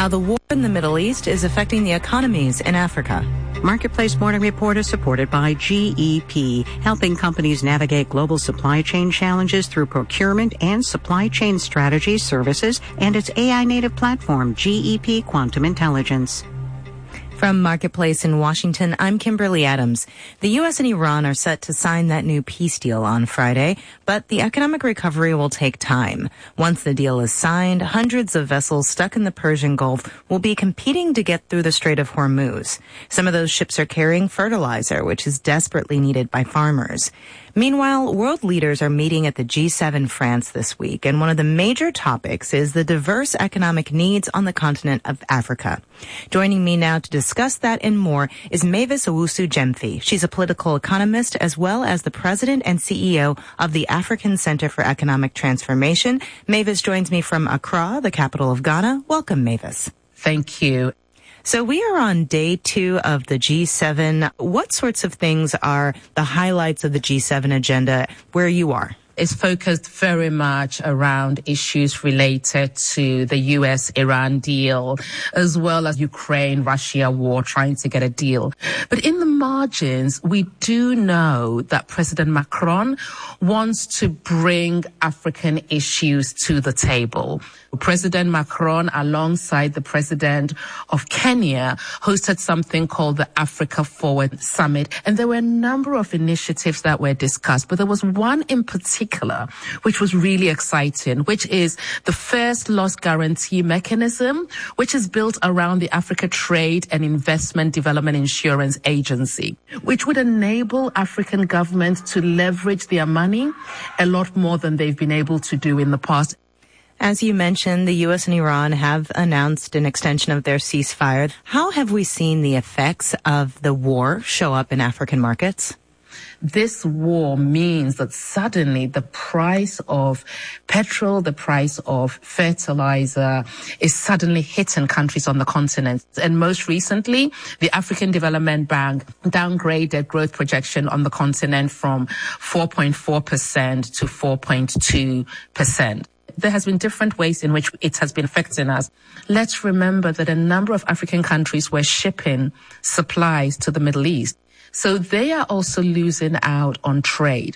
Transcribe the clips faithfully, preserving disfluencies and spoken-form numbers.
how the war in the Middle East is affecting the economies in Africa. Marketplace Morning Report is supported by G E P, helping companies navigate global supply chain challenges through procurement and supply chain strategy services and its A I-native platform, G E P Quantum Intelligence. From Marketplace in Washington, I'm Kimberly Adams. The U S and Iran are set to sign that new peace deal on Friday, but the economic recovery will take time. Once the deal is signed, hundreds of vessels stuck in the Persian Gulf will be competing to get through the Strait of Hormuz. Some of those ships are carrying fertilizer, which is desperately needed by farmers. Meanwhile, world leaders are meeting at the G seven France this week, and one of the major topics is the diverse economic needs on the continent of Africa. Joining me now to discuss that and more is Mavis Owusu-Gyamfi. She's a political economist as well as the president and C E O of the African Center for Economic Transformation. Mavis joins me from Accra, the capital of Ghana. Welcome, Mavis. Thank you. So we are on day two of the G seven. What sorts of things are the highlights of the G seven agenda where you are? It's focused very much around issues related to the U S Iran deal, as well as Ukraine-Russia war, trying to get a deal. But in the margins, we do know that President Macron wants to bring African issues to the table. President Macron, alongside the president of Kenya, hosted something called the Africa Forward Summit. And there were a number of initiatives that were discussed, but there was one in particular which was really exciting, which is the first loss guarantee mechanism, which is built around the Africa Trade and Investment Development Insurance Agency, which would enable African governments to leverage their money a lot more than they've been able to do in the past. As you mentioned, the U S and Iran have announced an extension of their ceasefire. How have we seen the effects of the war show up in African markets? This war means that suddenly the price of petrol, the price of fertilizer is suddenly hitting countries on the continent. And most recently, the African Development Bank downgraded growth projection on the continent from four point four percent to four point two percent. There has been different ways in which it has been affecting us. Let's remember that a number of African countries were shipping supplies to the Middle East. So they are also losing out on trade.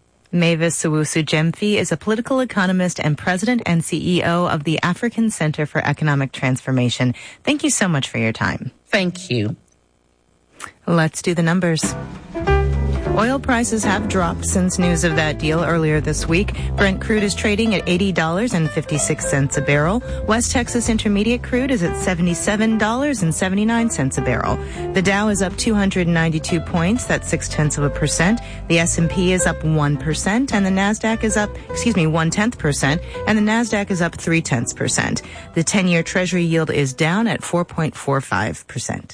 Mavis Owusu-Gyamfi is a political economist and president and C E O of the African Center for Economic Transformation. Thank you so much for your time. Thank you. Let's do the numbers. Oil prices have dropped since news of that deal earlier this week. Brent crude is trading at eighty dollars and fifty-six cents a barrel. West Texas Intermediate crude is at seventy-seven dollars and seventy-nine cents a barrel. The Dow is up two hundred ninety-two points. That's six tenths of a percent. The S and P is up one percent and the NASDAQ is up, excuse me, one tenth percent and the NASDAQ is up three tenths percent. The ten-year Treasury yield is down at four point four five percent.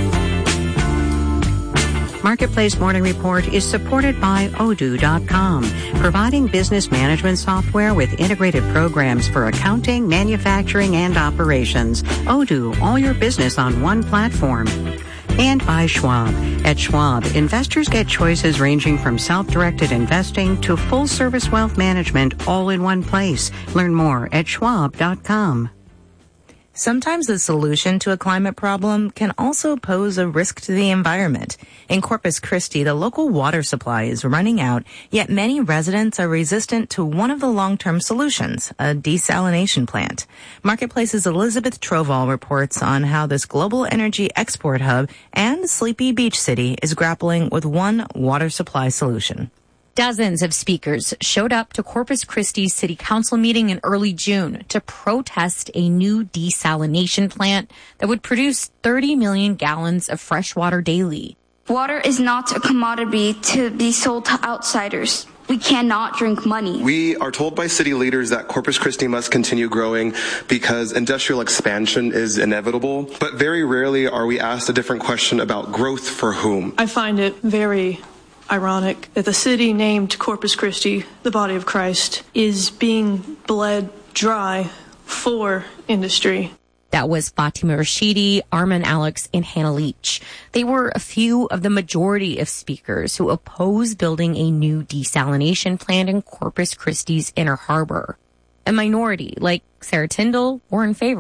Marketplace Morning Report is supported by Odoo dot com, providing business management software with integrated programs for accounting, manufacturing, and operations. Odoo, all your business on one platform. And by Schwab. At Schwab, investors get choices ranging from self-directed investing to full-service wealth management all in one place. Learn more at Schwab dot com. Sometimes the solution to a climate problem can also pose a risk to the environment. In Corpus Christi, the local water supply is running out, yet many residents are resistant to one of the long-term solutions, a desalination plant. Marketplace's Elizabeth Troval reports on how this global energy export hub and sleepy beach city is grappling with one water supply solution. Dozens of speakers showed up to Corpus Christi's city council meeting in early June to protest a new desalination plant that would produce thirty million gallons of fresh water daily. Water is not a commodity to be sold to outsiders. We cannot drink money. We are told by city leaders that Corpus Christi must continue growing because industrial expansion is inevitable. But very rarely are we asked a different question about growth for whom. I find it very ironic that the city named Corpus Christi, the body of Christ, is being bled dry for industry. That was Fatima Rashidi, Arman Alex, and Hannah Leach. They were a few of the majority of speakers who oppose building a new desalination plant in Corpus Christi's Inner Harbor. A minority, like Sarah Tyndall, were in favor.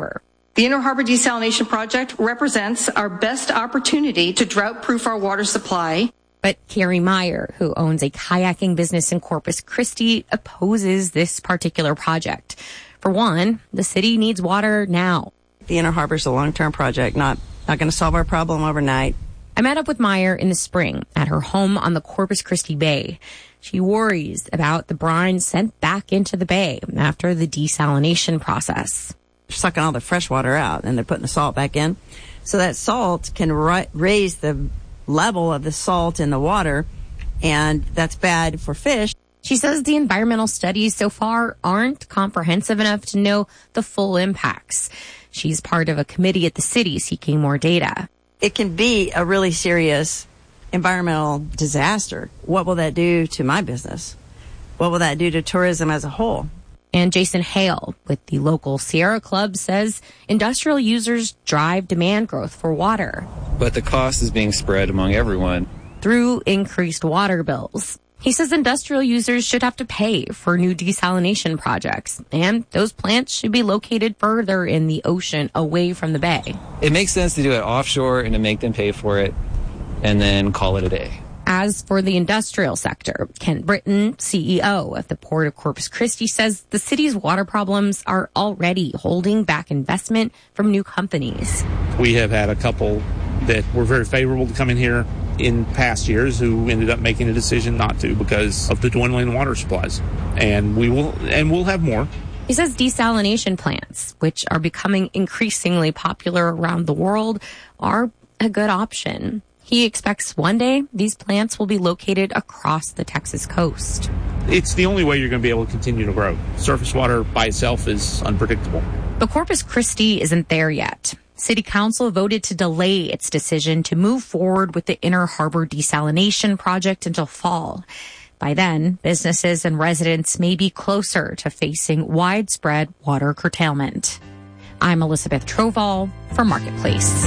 The Inner Harbor Desalination Project represents our best opportunity to drought-proof our water supply. But Carrie Meyer, who owns a kayaking business in Corpus Christi, opposes this particular project. For one, the city needs water now. The Inner Harbor is a long-term project, not, not going to solve our problem overnight. I met up with Meyer in the spring at her home on the Corpus Christi Bay. She worries about the brine sent back into the bay after the desalination process. They're sucking all the fresh water out and they're putting the salt back in. So that salt can ri- raise the level of the salt in the water, and that's bad for fish. She says the environmental studies so far aren't comprehensive enough to know the full impacts. She's part of a committee at the city seeking more data. It can be a really serious environmental disaster. What will that do to my business? What will that do to tourism as a whole? And Jason Hale with the local Sierra Club says industrial users drive demand growth for water. But the cost is being spread among everyone through increased water bills. He says industrial users should have to pay for new desalination projects, and those plants should be located further in the ocean away from the bay. It makes sense to do it offshore and to make them pay for it and then call it a day. As for the industrial sector, Kent Britton, C E O of the Port of Corpus Christi, says the city's water problems are already holding back investment from new companies. We have had a couple that were very favorable to come in here in past years who ended up making a decision not to because of the dwindling water supplies. And we will, and we'll have more. He says desalination plants, which are becoming increasingly popular around the world, are a good option. He expects one day these plants will be located across the Texas coast. It's the only way you're going to be able to continue to grow. Surface water by itself is unpredictable. But Corpus Christi isn't there yet. City Council voted to delay its decision to move forward with the Inner Harbor Desalination Project until fall. By then, businesses and residents may be closer to facing widespread water curtailment. I'm Elizabeth Troval for Marketplace.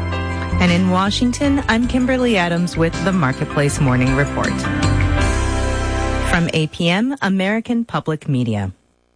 And in Washington, I'm Kimberly Adams with the Marketplace Morning Report. From A P M, American Public Media.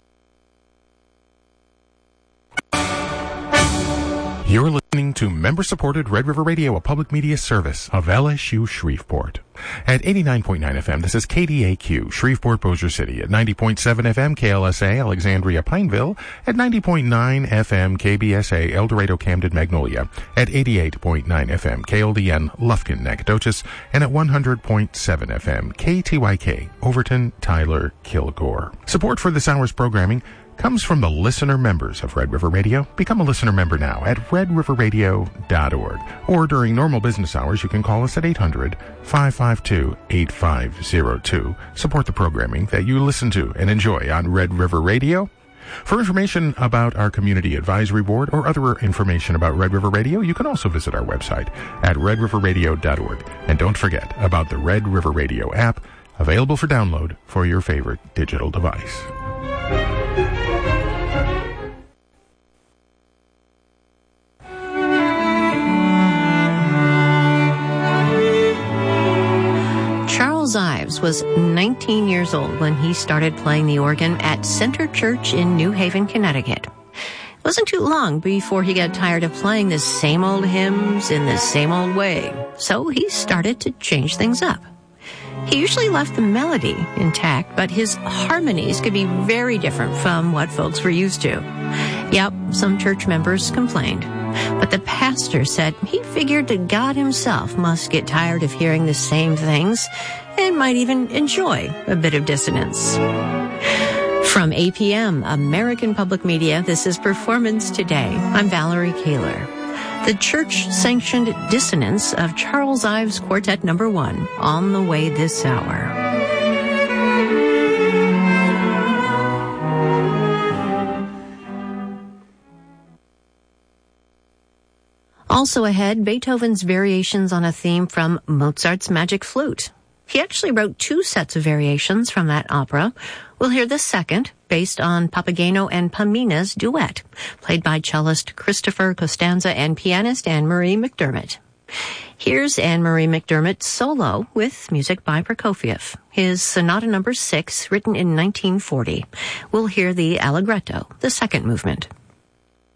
You're listening to member-supported Red River Radio, a public media service of L S U Shreveport. At eighty-nine point nine F M, this is K D A Q, Shreveport, Bossier City. At ninety point seven F M, K L S A, Alexandria, Pineville. At ninety point nine F M, K B S A, El Dorado, Camden, Magnolia. At eighty-eight point nine F M, K L D N, Lufkin, Nacogdoches. And at one hundred point seven F M, K T Y K, Overton, Tyler, Kilgore. Support for this hour's programming comes from the listener members of Red River Radio. Become a listener member now at red river radio dot org. Or during normal business hours, you can call us at eight hundred, five five two, eight five zero two. Support the programming that you listen to and enjoy on Red River Radio. For information about our Community Advisory Board or other information about Red River Radio, you can also visit our website at red river radio dot org. And don't forget about the Red River Radio app, available for download for your favorite digital device. Charles Ives was nineteen years old when he started playing the organ at Center Church in New Haven, Connecticut. It wasn't too long before he got tired of playing the same old hymns in the same old way, so he started to change things up. He usually left the melody intact, but his harmonies could be very different from what folks were used to. Yep, some church members complained. But the pastor said he figured that God himself must get tired of hearing the same things and might even enjoy a bit of dissonance. From A P M, American Public Media, this is Performance Today. I'm Valerie Kaler. The church-sanctioned dissonance of Charles Ives Quartet Number One on the way this hour. Also ahead, Beethoven's variations on a theme from Mozart's Magic Flute. He actually wrote two sets of variations from that opera. We'll hear the second, based on Papageno and Pamina's duet, played by cellist Christopher Costanza and pianist Anne-Marie McDermott. Here's Anne-Marie McDermott solo with music by Prokofiev, his Sonata Number Six, written in nineteen forty. We'll hear the Allegretto, the second movement.